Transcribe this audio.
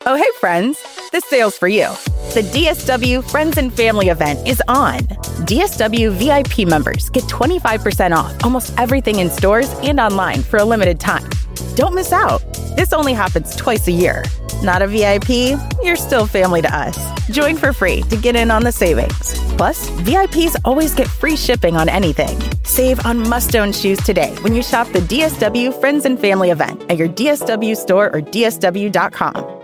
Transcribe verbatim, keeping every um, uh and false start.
Oh, hey, friends. This sale's for you. The D S W Friends and Family event is on. D S W V I P members get twenty-five percent off almost everything in stores and online for a limited time. Don't miss out. This only happens twice a year. Not a V I P? You're still family to us. Join for free to get in on the savings. Plus, V I Ps always get free shipping on anything. Save on must-own shoes today when you shop the D S W Friends and Family event at your D S W store or D S W dot com.